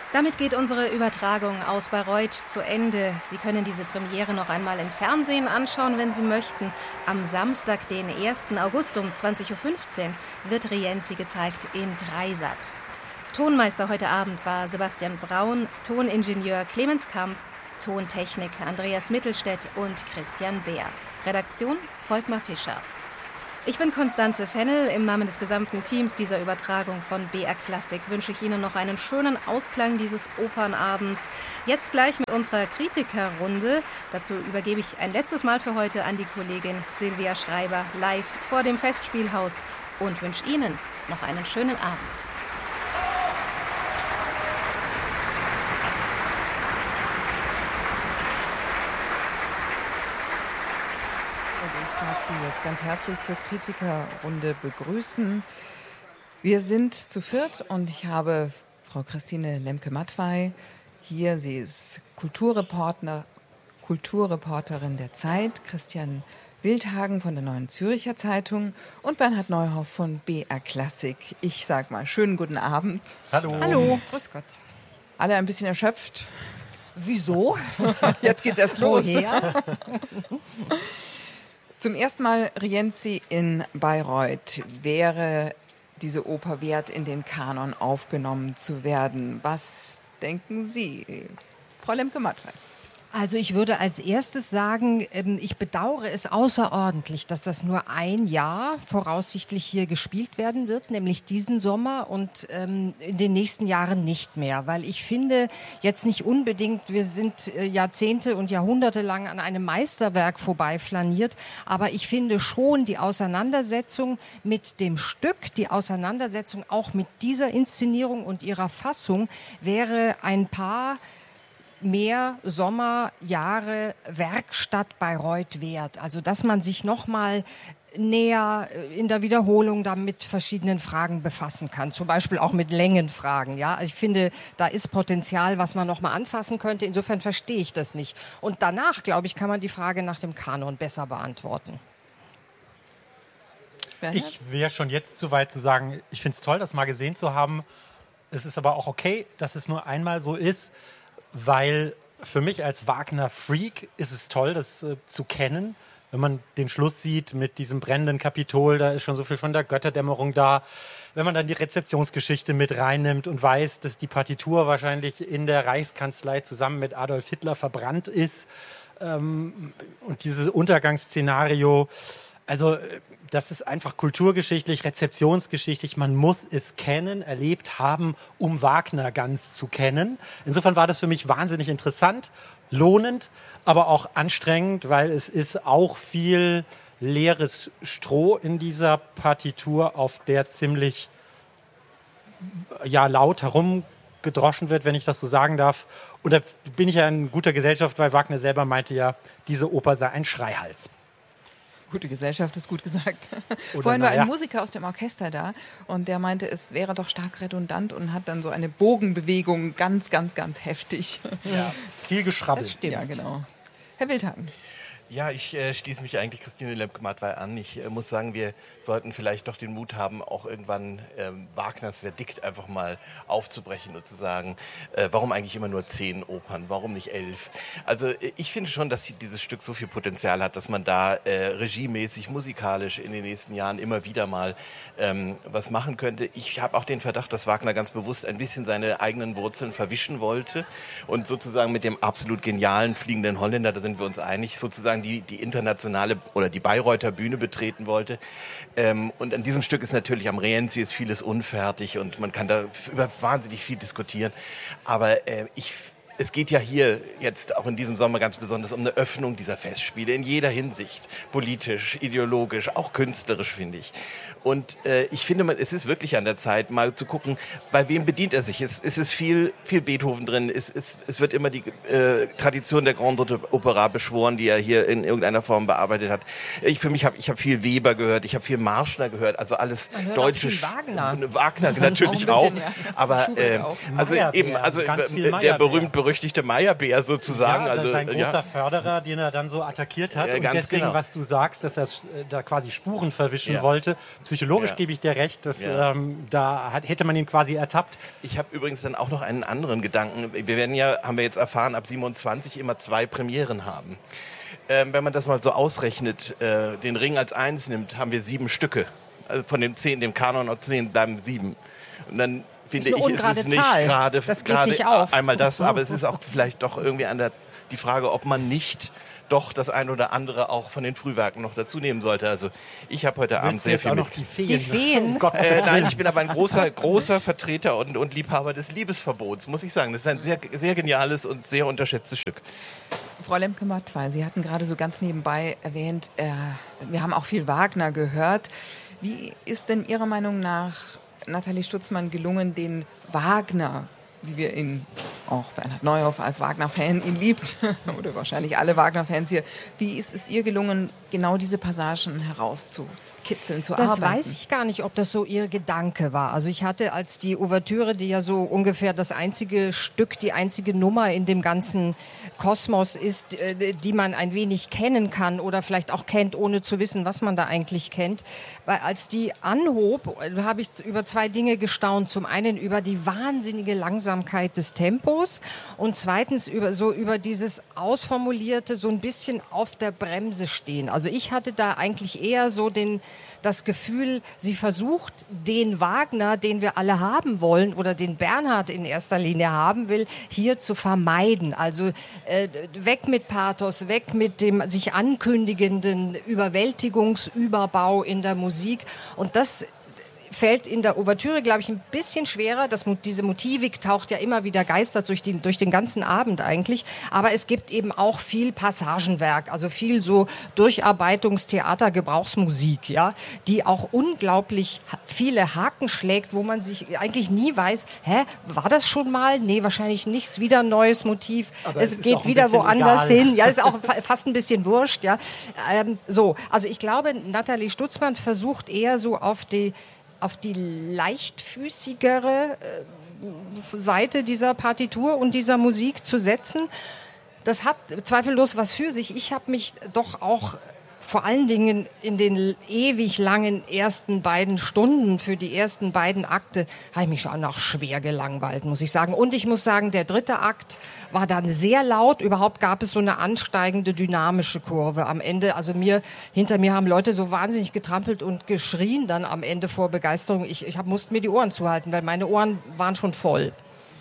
Damit geht unsere Übertragung aus Bayreuth zu Ende. Sie können diese Premiere noch einmal im Fernsehen anschauen, wenn Sie möchten. Am Samstag, den 1. August um 20.15 Uhr wird Rienzi gezeigt in Dreisat. Tonmeister heute Abend war Sebastian Braun, Toningenieur Clemens Kamp, Tontechnik Andreas Mittelstädt und Christian Beer. Redaktion Volkmar Fischer. Ich bin Constanze Fennel. Im Namen des gesamten Teams dieser Übertragung von BR Klassik wünsche ich Ihnen noch einen schönen Ausklang dieses Opernabends. Jetzt gleich mit unserer Kritikerrunde. Dazu übergebe ich ein letztes Mal für heute an die Kollegin Silvia Schreiber live vor dem Festspielhaus und wünsche Ihnen noch einen schönen Abend. Ich darf Sie jetzt ganz herzlich zur Kritikerrunde begrüßen. Wir sind zu viert und ich habe Frau Christine Lemke-Mattwey hier. Sie ist Kulturreporterin der Zeit, Christian Wildhagen von der Neuen Zürcher Zeitung und Bernhard Neuhoff von BR Klassik. Ich sag mal, schönen guten Abend. Hallo. Hallo. Grüß Gott. Alle ein bisschen erschöpft. Wieso? Jetzt geht's erst los. Woher? Zum ersten Mal Rienzi in Bayreuth. Wäre diese Oper wert, in den Kanon aufgenommen zu werden? Was denken Sie, Frau Lemke-Mattwey? Also ich würde als erstes sagen, ich bedauere es außerordentlich, dass das nur ein Jahr voraussichtlich hier gespielt werden wird, nämlich diesen Sommer und in den nächsten Jahren nicht mehr. Weil ich finde jetzt nicht unbedingt, wir sind Jahrzehnte und Jahrhunderte lang an einem Meisterwerk vorbeiflaniert, aber ich finde schon die Auseinandersetzung mit dem Stück, die Auseinandersetzung auch mit dieser Inszenierung und ihrer Fassung wäre ein paar mehr Sommerjahre Werkstatt Bayreuth wert. Also dass man sich noch mal näher in der Wiederholung da mit verschiedenen Fragen befassen kann. Zum Beispiel auch mit Längenfragen. Ja? Also ich finde, da ist Potenzial, was man noch mal anfassen könnte. Insofern verstehe ich das nicht. Und danach, glaube ich, kann man die Frage nach dem Kanon besser beantworten. Ich wäre schon jetzt so weit zu sagen, ich finde es toll, das mal gesehen zu haben. Es ist aber auch okay, dass es nur einmal so ist, weil für mich als Wagner-Freak ist es toll, das zu kennen. Wenn man den Schluss sieht mit diesem brennenden Kapitol, da ist schon so viel von der Götterdämmerung da. Wenn man dann die Rezeptionsgeschichte mit reinnimmt und weiß, dass die Partitur wahrscheinlich in der Reichskanzlei zusammen mit Adolf Hitler verbrannt ist und dieses Untergangsszenario, also das ist einfach kulturgeschichtlich, rezeptionsgeschichtlich. Man muss es kennen, erlebt haben, um Wagner ganz zu kennen. Insofern war das für mich wahnsinnig interessant, lohnend, aber auch anstrengend, weil es ist auch viel leeres Stroh in dieser Partitur, auf der ziemlich laut herumgedroschen wird, wenn ich das so sagen darf. Und da bin ich ja in guter Gesellschaft, weil Wagner selber meinte ja, diese Oper sei ein Schreihals. Gute Gesellschaft ist gut gesagt. Vorhin war ein Musiker aus dem Orchester da und der meinte, es wäre doch stark redundant und hat dann so eine Bogenbewegung ganz, ganz, ganz heftig. Ja, viel geschrabbelt. Das stimmt. Ja, genau. Herr Wildhagen. Ja, ich schließe mich eigentlich Christine Lemke-Mattwey an. Ich muss sagen, wir sollten vielleicht doch den Mut haben, auch irgendwann Wagners Verdikt einfach mal aufzubrechen und zu sagen, warum eigentlich immer nur 10 Opern, warum nicht 11? Also ich finde schon, dass dieses Stück so viel Potenzial hat, dass man da regiemäßig, musikalisch in den nächsten Jahren immer wieder mal was machen könnte. Ich habe auch den Verdacht, dass Wagner ganz bewusst ein bisschen seine eigenen Wurzeln verwischen wollte und sozusagen mit dem absolut genialen Fliegenden Holländer, da sind wir uns einig, sozusagen die internationale oder die Bayreuther Bühne betreten wollte. Und an diesem Stück ist natürlich am Rienzi ist vieles unfertig und man kann da über wahnsinnig viel diskutieren. Aber es geht ja hier jetzt auch in diesem Sommer ganz besonders um eine Öffnung dieser Festspiele in jeder Hinsicht. Politisch, ideologisch, auch künstlerisch, finde ich. Und ich finde, es ist wirklich an der Zeit, mal zu gucken, bei wem bedient er sich. Es ist viel Beethoven drin. Es wird immer die Tradition der Grande Opera beschworen, die er hier in irgendeiner Form bearbeitet hat. Ich habe viel Weber gehört, ich habe viel Marschner gehört, also alles deutsche. Auch viel Wagner. Wagner natürlich auch. Ja. Aber Auch. also Meier, eben, also ganz viel der Meier, berühmte berüchtigte Meyerbeer sozusagen. Ja, also sein großer Förderer, den er dann so attackiert hat. Und deswegen, genau. was du sagst, dass er da quasi Spuren verwischen wollte. Psychologisch gebe ich dir recht, dass, hätte man ihn quasi ertappt. Ich habe übrigens dann auch noch einen anderen Gedanken. Wir werden haben wir jetzt erfahren, ab 27 immer 2 Premieren haben. Wenn man das mal so ausrechnet, den Ring als 1 nimmt, haben wir 7 Stücke. Also von den 10, dem Kanon aus 10 bleiben 7. Und dann finde ich, ist es nicht gerade einmal das, aber es ist auch vielleicht doch irgendwie die Frage, ob man nicht doch das ein oder andere auch von den Frühwerken noch dazu nehmen sollte. Also ich habe heute Abend sehr viel noch die Feen. Die Feen? Nein, ich bin aber ein großer Vertreter und Liebhaber des Liebesverbots, muss ich sagen. Das ist ein sehr, sehr geniales und sehr unterschätztes Stück. Frau Lemke-Mattwey, Sie hatten gerade so ganz nebenbei erwähnt, wir haben auch viel Wagner gehört. Wie ist denn Ihrer Meinung nach Nathalie Stutzmann gelungen, den Wagner, wie wir ihn, auch Bernhard Neuhoff als Wagner-Fan ihn liebt, oder wahrscheinlich alle Wagner-Fans hier, wie ist es ihr gelungen, genau diese Passagen herauszukitzeln, zu arbeiten? Das weiß ich gar nicht, ob das so ihr Gedanke war. Also ich hatte als die Ouvertüre, die ja so ungefähr das einzige Stück, die einzige Nummer in dem ganzen Kosmos ist, die man ein wenig kennen kann oder vielleicht auch kennt, ohne zu wissen, was man da eigentlich kennt. Weil als die anhob, habe ich über 2 Dinge gestaunt. Zum einen über die wahnsinnige Langsamkeit des Tempos und zweitens über dieses ausformulierte, so ein bisschen auf der Bremse stehen. Also ich hatte da eigentlich eher so das Gefühl, sie versucht, den Wagner, den wir alle haben wollen oder den Bernhard in erster Linie haben will, hier zu vermeiden. Also weg mit Pathos, weg mit dem sich ankündigenden Überwältigungsüberbau in der Musik. Und das fällt in der Ouvertüre, glaube ich, ein bisschen schwerer. Diese Motivik taucht ja immer wieder, geistert durch den ganzen Abend eigentlich. Aber es gibt eben auch viel Passagenwerk, also viel so Durcharbeitungstheater, Gebrauchsmusik, ja, die auch unglaublich viele Haken schlägt, wo man sich eigentlich nie weiß, war das schon mal? Nee, wahrscheinlich nicht. Es ist wieder ein neues Motiv. Aber es geht wieder woanders hin. Ja, ist auch fast ein bisschen wurscht, ja. Also ich glaube, Nathalie Stutzmann versucht eher so auf die leichtfüßigere Seite dieser Partitur und dieser Musik zu setzen. Das hat zweifellos was für sich. Ich habe mich doch auch vor allen Dingen in den ewig langen ersten beiden Stunden für die ersten beiden Akte habe ich mich schon auch schwer gelangweilt, muss ich sagen. Und ich muss sagen, der dritte Akt war dann sehr laut. Überhaupt gab es so eine ansteigende, dynamische Kurve am Ende. Also hinter mir haben Leute so wahnsinnig getrampelt und geschrien dann am Ende vor Begeisterung. Ich musste mir die Ohren zuhalten, weil meine Ohren waren schon voll.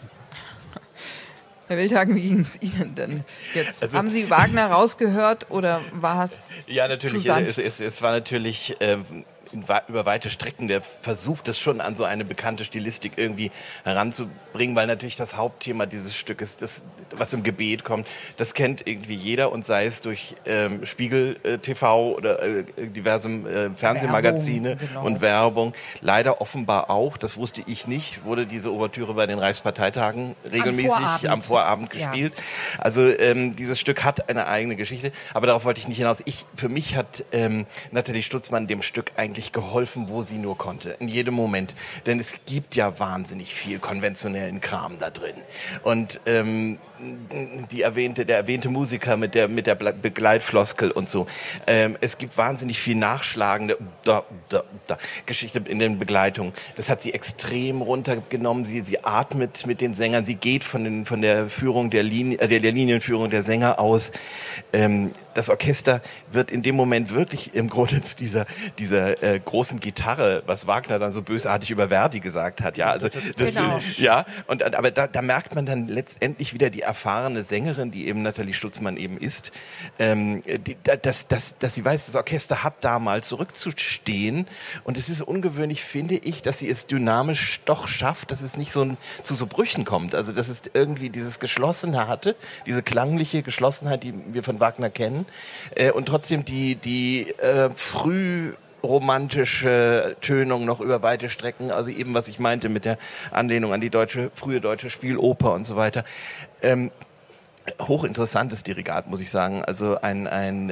Herr Wildhagen, wie ging es Ihnen denn jetzt? Also, haben Sie Wagner rausgehört oder war es Ja, natürlich. zu sanft? Es war natürlich über weite Strecken der Versuch, das schon an so eine bekannte Stilistik irgendwie heranzubringen, weil natürlich das Hauptthema dieses Stückes, das, was im Gebet kommt, das kennt irgendwie jeder und sei es durch Spiegel TV oder diverse Fernsehmagazine und Werbung. Leider offenbar auch, das wusste ich nicht, wurde diese Ouvertüre bei den Reichsparteitagen regelmäßig am Vorabend gespielt. Ja. Also dieses Stück hat eine eigene Geschichte, aber darauf wollte ich nicht hinaus. Für mich hat Nathalie Stutzmann dem Stück eigentlich geholfen, wo sie nur konnte, in jedem Moment. Denn es gibt ja wahnsinnig viel konventionellen Kram da drin. Und der erwähnte Musiker mit der Begleitfloskel und so. Es gibt wahnsinnig viel nachschlagende Geschichte in den Begleitungen. Das hat sie extrem runtergenommen. Sie atmet mit den Sängern. Sie geht von der Führung der Linienführung der Sänger aus. Das Orchester wird in dem Moment wirklich im Grunde zu dieser großen Gitarre, was Wagner dann so bösartig über Verdi gesagt hat. Ja, also genau. Ja. Aber da merkt man dann letztendlich wieder die erfahrene Sängerin, die eben Nathalie Stutzmann eben ist, dass sie weiß, das Orchester hat da mal zurückzustehen. Und es ist ungewöhnlich, finde ich, dass sie es dynamisch doch schafft, dass es nicht zu so Brüchen kommt. Also dass es irgendwie dieses Geschlossene hatte, diese klangliche Geschlossenheit, die wir von Wagner kennen, und trotzdem die frühromantische Tönung noch über weite Strecken, also eben was ich meinte mit der Anlehnung an die frühe deutsche Spieloper und so weiter. Hochinteressantes Dirigat, muss ich sagen. Also eine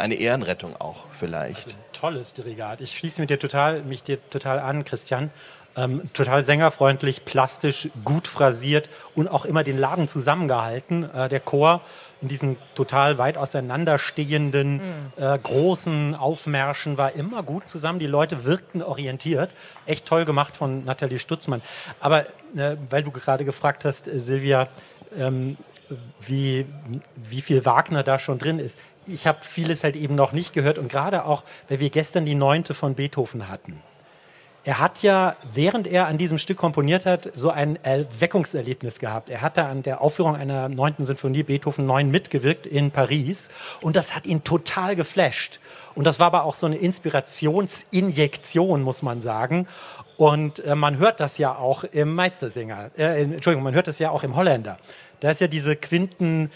Ehrenrettung auch vielleicht. Also tolles Dirigat. Ich schließe mich dir total an, Christian. Total sängerfreundlich, plastisch, gut phrasiert und auch immer den Laden zusammengehalten. Der Chor in diesen total weit auseinanderstehenden, großen Aufmärschen war immer gut zusammen. Die Leute wirkten orientiert. Echt toll gemacht von Nathalie Stutzmann. Aber weil du gerade gefragt hast, Silvia, wie viel Wagner da schon drin ist. Ich habe vieles halt eben noch nicht gehört und gerade auch, weil wir gestern die 9. von Beethoven hatten. Er hat ja, während er an diesem Stück komponiert hat, so ein Erweckungserlebnis gehabt. Er hat da an der Aufführung einer 9. Sinfonie Beethoven 9 mitgewirkt in Paris und das hat ihn total geflasht. Und das war aber auch so eine Inspirationsinjektion, muss man sagen. Und man hört das ja auch im Meistersinger, man hört das ja auch im Holländer. Da ist ja diese